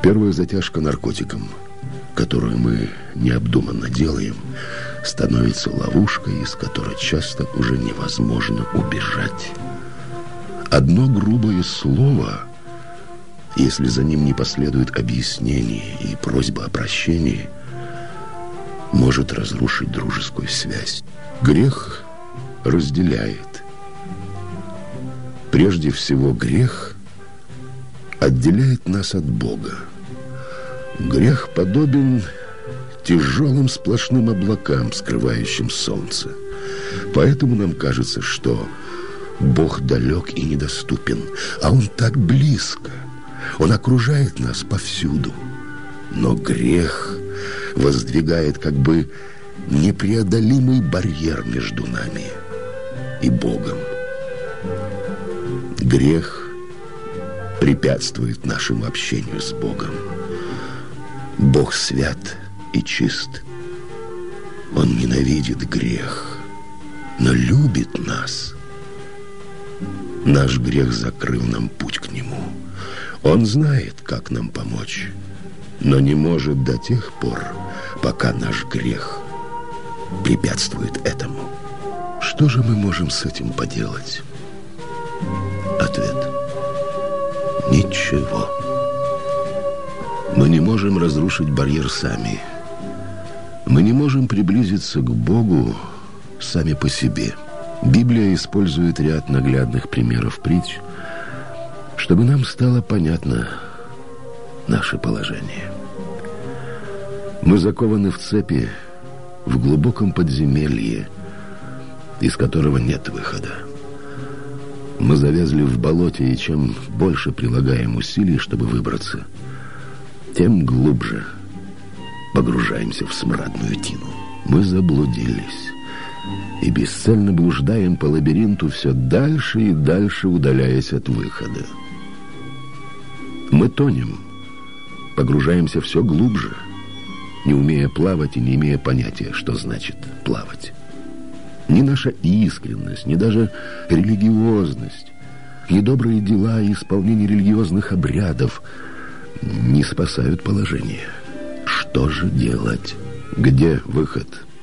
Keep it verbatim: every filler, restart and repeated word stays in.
Первая затяжка наркотиком, которую мы необдуманно делаем, становится ловушкой, из которой часто уже невозможно убежать. Одно грубое слово, если за ним не последует объяснение и просьба о прощении, может разрушить дружескую связь. Грех разделяет. Прежде всего, грех отделяет нас от Бога. Грех подобен тяжелым сплошным облакам, скрывающим солнце. Поэтому нам кажется, что Бог далек и недоступен, а Он так близко. Он окружает нас повсюду. Но грех воздвигает как бы непреодолимый барьер между нами и Богом. Грех препятствует нашему общению с Богом. Бог свят и чист. Он ненавидит грех, но любит нас. Наш грех закрыл нам путь к Нему. Он знает, как нам помочь, но не может до тех пор, пока наш грех препятствует этому. Что же мы можем с этим поделать? Ответ: ничего. Мы не можем разрушить барьер сами. Мы не можем приблизиться к Богу сами по себе. Библия использует ряд наглядных примеров притч, чтобы нам стало понятно наше положение. Мы закованы в цепи в глубоком подземелье, из которого нет выхода. Мы завязли в болоте, и чем больше прилагаем усилий, чтобы выбраться, тем глубже погружаемся в смрадную тину. Мы заблудились и бесцельно блуждаем по лабиринту, все дальше и дальше удаляясь от выхода. Мы тонем, погружаемся все глубже, не умея плавать и не имея понятия, что значит плавать. Ни наша искренность, ни даже религиозность, ни добрые дела и исполнение религиозных обрядов не спасают положение. Что же делать? Где выход?